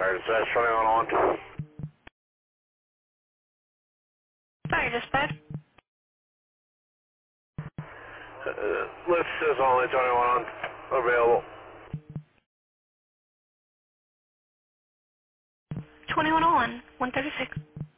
Fire dispatch 2101. Fire dispatch. List is only 21 available. 2101, 136.